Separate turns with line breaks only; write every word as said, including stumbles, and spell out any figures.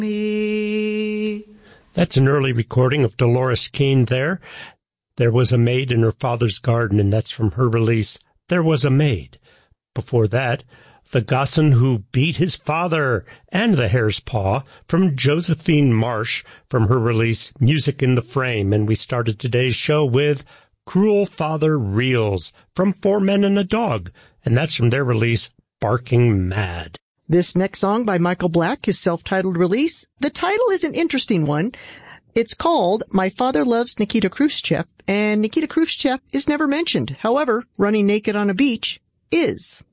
Me.
That's an early recording of Dolores Keane there. There Was a Maid in Her Father's Garden, and that's from her release, There Was a Maid. Before that, The Gosson Who Beat His Father and The Hare's Paw from Josephine Marsh from her release, Music in the Frame. And we started today's show with Cruel Father Reels from Four Men and a Dog, and that's from their release, Barking Mad.
This next song by Michael Black, his self-titled release, the title is an interesting one. It's called My Father Loves Nikita Khrushchev, and Nikita Khrushchev is never mentioned. However, Running Naked on a Beach is.